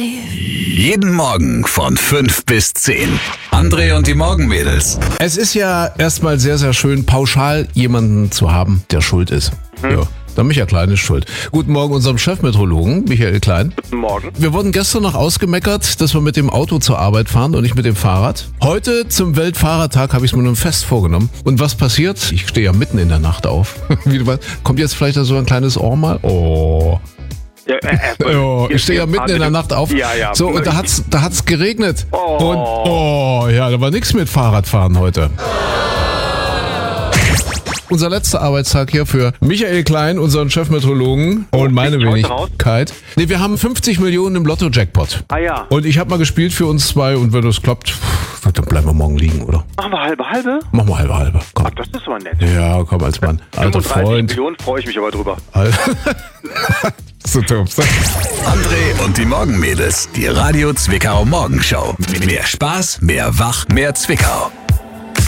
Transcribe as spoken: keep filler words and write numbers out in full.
Jeden Morgen von fünf bis zehn. André und die Morgenmädels. Es ist ja erstmal sehr, sehr schön, pauschal jemanden zu haben, der schuld ist. Hm. Ja. Der Michael Klein ist schuld. Guten Morgen unserem Chefmeteorologen, Michael Klein. Guten Morgen. Wir wurden gestern noch ausgemeckert, dass wir mit dem Auto zur Arbeit fahren und nicht mit dem Fahrrad. Heute zum Weltfahrradtag habe ich es mir nun fest vorgenommen. Und was passiert? Ich stehe ja mitten in der Nacht auf. Wie du weißt, kommt jetzt vielleicht so ein kleines Ohr mal? Oh. Ja, äh, äh, oh, ich stehe ja mitten in der Nacht auf. Ja, ja. So, und da hat's, da hat's geregnet. Oh. Und, oh, ja, da war nichts mit Fahrradfahren heute. Unser letzter Arbeitstag hier für Michael Klein, unseren Chefmeteorologen und meine Wenigkeit. Nee, wir haben fünfzig Millionen im Lotto-Jackpot. Ah ja. Und ich habe mal gespielt für uns zwei und wenn das klappt, dann bleiben wir morgen liegen, oder? Machen wir halbe halbe? Machen wir halbe halbe. Komm. Ach, das ist aber nett. Ja, komm als Mann. Alter Freund. Millionen freue ich mich aber drüber. So doof. André und die Morgenmädels. Die Radio Zwickau Morgenshow. Mehr Spaß, mehr Wach, mehr Zwickau.